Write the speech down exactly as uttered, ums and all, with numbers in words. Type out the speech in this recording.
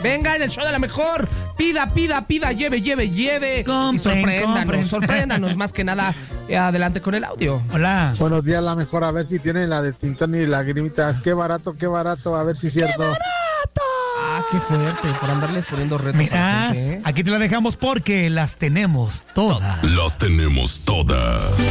Venga, en el show de la mejor. Pida, pida, pida, lleve, lleve, lleve. Compren, y sorpréndanos, compren. sorpréndanos más que nada. Eh, adelante con el audio. Hola. Buenos días, la mejor. A ver si tienen la de Tintón y Lagrimitas. Qué barato, qué barato. A ver si es cierto. Ah, qué fuerte, por andarles poniendo retos a la Mira, gente, ¿eh? aquí te la dejamos porque las tenemos todas. Las tenemos todas.